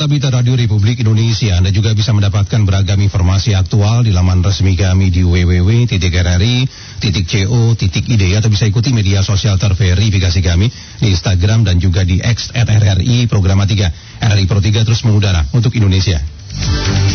Warta Berita Radio Republik Indonesia. Anda juga bisa mendapatkan beragam informasi aktual di laman resmi kami di www.rri.co.id atau bisa ikuti media sosial terverifikasi kami di Instagram dan juga di X @RRI Programa 3. RRI Pro 3 terus mengudara untuk Indonesia.